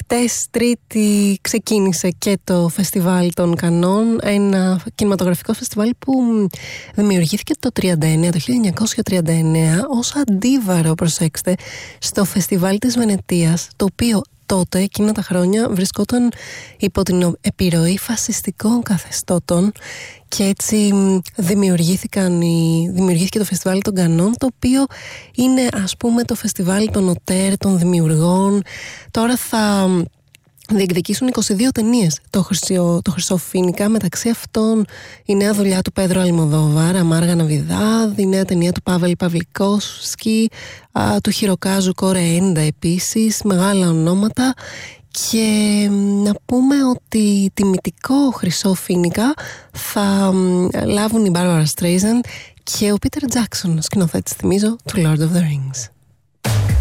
Χτες Τρίτη ξεκίνησε και το φεστιβάλ των Κανών, ένα κινηματογραφικό φεστιβάλ που δημιουργήθηκε το 1939 ως αντίβαρο, προσέξτε, στο φεστιβάλ της Βενετίας, το οποίο τότε, εκείνα τα χρόνια, βρισκόταν υπό την επιρροή φασιστικών καθεστώτων και έτσι δημιουργήθηκε το φεστιβάλ των Κανών, το οποίο είναι, ας πούμε, το φεστιβάλ των οτέρ, των δημιουργών. Τώρα θα διεκδικήσουν 22 ταινίες το Χρυσόφοινικα, μεταξύ αυτών η νέα δουλειά του Πέδρο Αλμοδόβαρ, Αμάργα Ναβιδάδ, η νέα ταινία του Πάβελ Παυλικόφσκι, του Χιροκάζου Κορεέντα επίσης, μεγάλα ονόματα. Και να πούμε ότι τιμητικό Χρυσόφοινικα θα λάβουν η Μπάρμπαρα Στρέιζαντ και ο Πίτερ Τζάκσον, σκηνοθέτης, θυμίζω, του Lord of the Rings.